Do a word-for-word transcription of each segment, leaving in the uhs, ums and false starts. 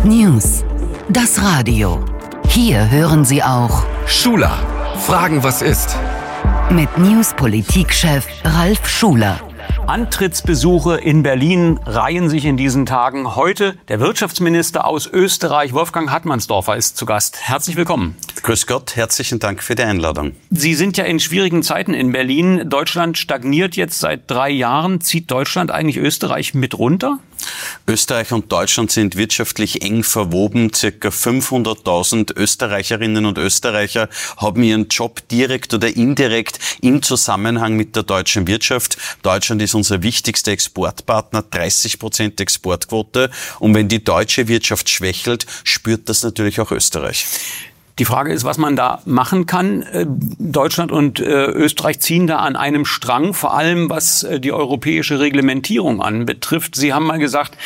News. Das Radio. Hier hören Sie auch Schuler. Fragen, was ist? Mit News-Politikchef Ralf Schuler. Antrittsbesuche in Berlin reihen sich in diesen Tagen. Heute der Wirtschaftsminister aus Österreich, Wolfgang Hartmannsdorfer, ist zu Gast. Herzlich willkommen. Grüß Gott, herzlichen Dank für die Einladung. Sie sind ja in schwierigen Zeiten in Berlin. Deutschland stagniert jetzt seit drei Jahren. Zieht Deutschland eigentlich Österreich mit runter? Österreich und Deutschland sind wirtschaftlich eng verwoben. Circa fünfhunderttausend Österreicherinnen und Österreicher haben ihren Job direkt oder indirekt im Zusammenhang mit der deutschen Wirtschaft. Deutschland ist unser wichtigster Exportpartner, dreißig Prozent Exportquote. Und wenn die deutsche Wirtschaft schwächelt, spürt das natürlich auch Österreich. Die Frage ist, was man da machen kann. Deutschland und Österreich ziehen da an einem Strang, vor allem was die europäische Reglementierung anbetrifft. Sie haben mal gesagt,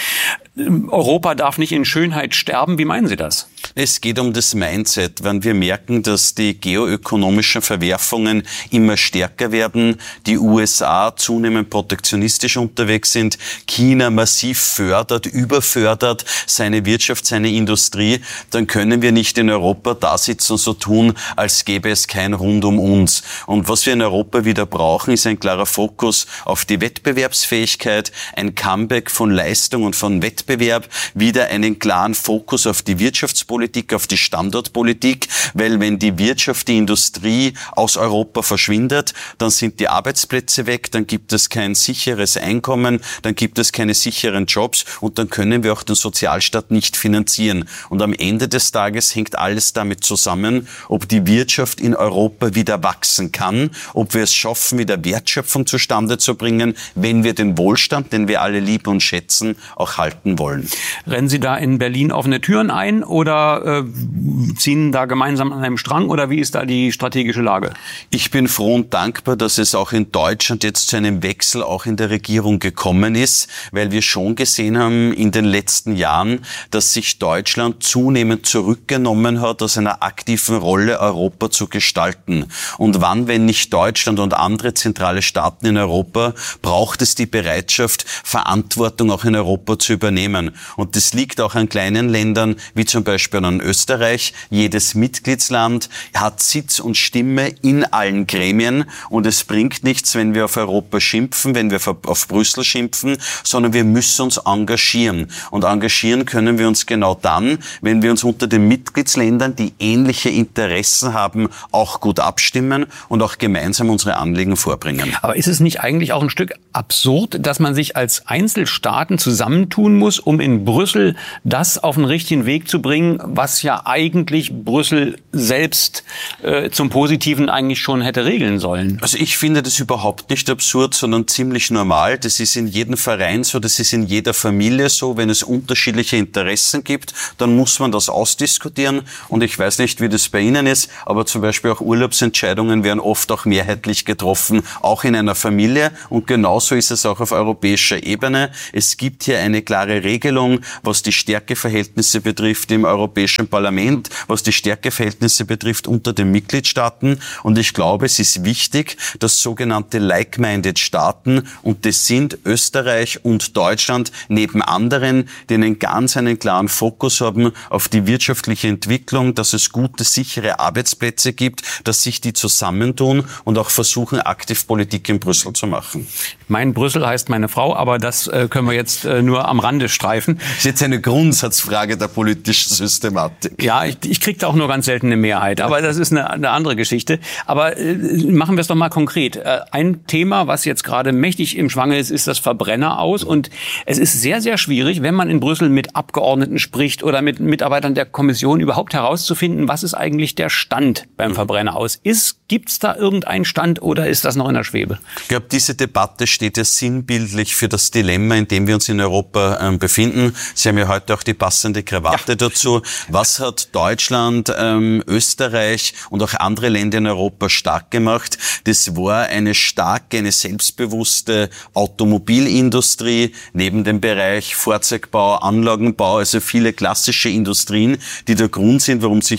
Europa darf nicht in Schönheit sterben. Wie meinen Sie das? Es geht um das Mindset. Wenn wir merken, dass die geoökonomischen Verwerfungen immer stärker werden, die U S A zunehmend protektionistisch unterwegs sind, China massiv fördert, überfördert seine Wirtschaft, seine Industrie, dann können wir nicht in Europa da sitzen und so tun, als gäbe es kein Rund um uns. Und was wir in Europa wieder brauchen, ist ein klarer Fokus auf die Wettbewerbsfähigkeit, ein Comeback von Leistung und von Wettbewerb, wieder einen klaren Fokus auf die Wirtschaftspolitik, auf die Standortpolitik, weil wenn die Wirtschaft, die Industrie aus Europa verschwindet, dann sind die Arbeitsplätze weg, dann gibt es kein sicheres Einkommen, dann gibt es keine sicheren Jobs und dann können wir auch den Sozialstaat nicht finanzieren. Und am Ende des Tages hängt alles damit zusammen, ob die Wirtschaft in Europa wieder wachsen kann, ob wir es schaffen, wieder Wertschöpfung zustande zu bringen, wenn wir den Wohlstand, den wir alle lieben und schätzen, auch halten wollen. Rennen Sie da in Berlin offene Türen ein oder äh, ziehen da gemeinsam an einem Strang oder wie ist da die strategische Lage? Ich bin froh und dankbar, dass es auch in Deutschland jetzt zu einem Wechsel auch in der Regierung gekommen ist, weil wir schon gesehen haben in den letzten Jahren, dass sich Deutschland zunehmend zurückgenommen hat, aus einer aktiven Rolle Europa zu gestalten. Und wann, wenn nicht Deutschland und andere zentrale Staaten in Europa, braucht es die Bereitschaft, Verantwortung auch in Europa zu übernehmen. Und das liegt auch an kleinen Ländern, wie zum Beispiel an Österreich. Jedes Mitgliedsland hat Sitz und Stimme in allen Gremien. Und es bringt nichts, wenn wir auf Europa schimpfen, wenn wir auf Brüssel schimpfen, sondern wir müssen uns engagieren. Und engagieren können wir uns genau dann, wenn wir uns unter den Mitgliedsländern, die ähnliche Interessen haben, auch gut abstimmen und auch gemeinsam unsere Anliegen vorbringen. Aber ist es nicht eigentlich auch ein Stück absurd, dass man sich als Einzelstaaten zusammentun muss, um in Brüssel das auf den richtigen Weg zu bringen, was ja eigentlich Brüssel selbst äh, zum Positiven eigentlich schon hätte regeln sollen? Also ich finde das überhaupt nicht absurd, sondern ziemlich normal. Das ist in jedem Verein so, das ist in jeder Familie so. Wenn es unterschiedliche Interessen gibt, dann muss man das ausdiskutieren. Und ich weiß nicht, wie das bei Ihnen ist, aber zum Beispiel auch Urlaubsentscheidungen werden oft auch mehrheitlich getroffen, auch in einer Familie. Und genauso ist es auch auf europäischer Ebene. Es gibt hier eine klare Regelung, was die Stärkeverhältnisse betrifft im Europäischen Parlament, was die Stärkeverhältnisse betrifft unter den Mitgliedstaaten. Und ich glaube, es ist wichtig, dass sogenannte like-minded Staaten, und das sind Österreich und Deutschland, neben anderen, die einen ganz einen klaren Fokus haben auf die wirtschaftliche Entwicklung, dass es gute, sichere Arbeitsplätze gibt, dass sich die zusammentun und auch versuchen, aktiv Politik in Brüssel zu machen. Mein Brüssel heißt meine Frau, aber das äh, können wir jetzt äh, nur am Rande streifen. Das ist jetzt eine Grundsatzfrage der politischen Systematik. Ja, ich, ich kriege da auch nur ganz selten eine Mehrheit, aber das ist eine, eine andere Geschichte. Aber äh, machen wir es doch mal konkret. Äh, ein Thema, was jetzt gerade mächtig im Schwange ist, ist das Verbrenneraus. Und es ist sehr, sehr schwierig, wenn man in Brüssel mit Abgeordneten spricht oder mit Mitarbeitern der Kommission, überhaupt herauszufinden, was ist eigentlich der Stand beim Verbrenneraus ist. Gibt es da irgendeinen Stand oder ist das noch in der Schwebe? Ich glaube, diese Debatte steht ja sinnbildlich für das Dilemma, in dem wir uns in Europa ähm, befinden. Sie haben ja heute auch die passende Krawatte ja. dazu. Was hat Deutschland, ähm, Österreich und auch andere Länder in Europa stark gemacht? Das war eine starke, eine selbstbewusste Automobilindustrie, neben dem Bereich Fahrzeugbau, Anlagenbau, also viele klassische Industrien, die der Grund sind, warum sich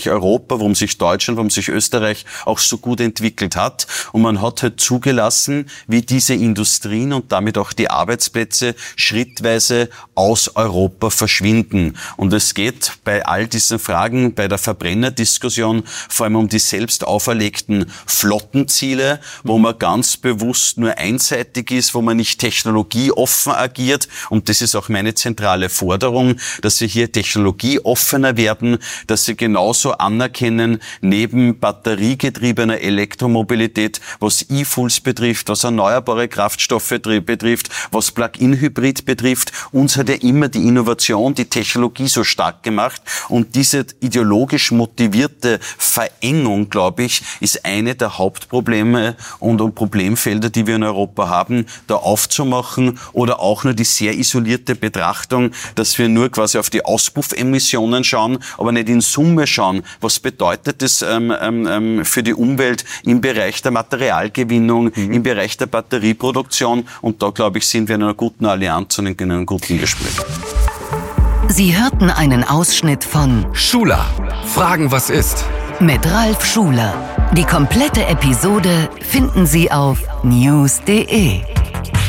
sich Europa, warum sich Deutschland, warum sich Österreich auch so gut entwickelt hat. Und man hat halt zugelassen, wie diese Industrien und damit auch die Arbeitsplätze schrittweise aus Europa verschwinden. Und es geht bei all diesen Fragen, bei der Verbrennerdiskussion, vor allem um die selbst auferlegten Flottenziele, wo man ganz bewusst nur einseitig ist, wo man nicht technologieoffen agiert. Und das ist auch meine zentrale Forderung, dass wir hier technologieoffener werden, dass sie genauso anerkennen, neben batteriegetriebener Elektromobilität, was E-Fuels betrifft, was erneuerbare Kraftstoffe betrifft, was Plug-in-Hybrid betrifft. Uns hat ja immer die Innovation, die Technologie so stark gemacht. Und diese ideologisch motivierte Verengung, glaube ich, ist eine der Hauptprobleme und, und Problemfelder, die wir in Europa haben, da aufzumachen, oder auch nur die sehr isolierte Betrachtung, dass wir nur quasi auf die Auspuffemissionen schauen, aber nicht in Summe schauen. Was bedeutet das ähm, ähm, für die Umwelt im Bereich der Materialgewinnung, mhm. im Bereich der Batterieproduktion? Und da, glaube ich, sind wir in einer guten Allianz und in einem guten Gespräch. Sie hörten einen Ausschnitt von Schuler, Fragen, was ist? Mit Ralf Schuler. Die komplette Episode finden Sie auf news punkt de.